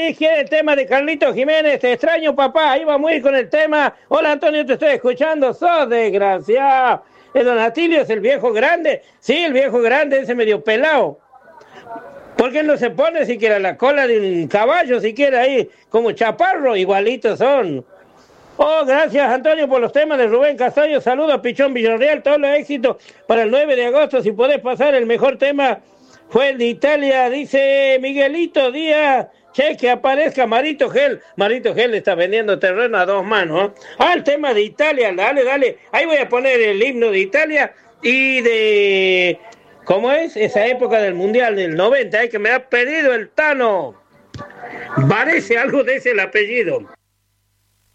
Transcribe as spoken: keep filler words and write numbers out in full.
Luis quiere el tema de Carlito Jiménez, te extraño papá, ahí vamos a ir con el tema. Hola Antonio, te estoy escuchando, sos desgraciado. El don Atilio es el viejo grande, sí, el viejo grande, ese medio pelado. ¿Por qué no se pone siquiera la cola de un caballo, siquiera ahí, como chaparro, igualitos son? Oh, gracias Antonio por los temas de Rubén Castaño, saludos a Pichón Villarreal, todos los éxitos para el nueve de agosto, si podés pasar, el mejor tema fue el de Italia, dice Miguelito Díaz, che, que aparezca Marito Gel, Marito Gel está vendiendo terreno a dos manos, ¿eh? Ah, el tema de Italia, dale, dale, ahí voy a poner el himno de Italia y de, ¿cómo es? Esa época del Mundial del noventa, ¿eh? Que me ha pedido el Tano, parece algo de ese el apellido.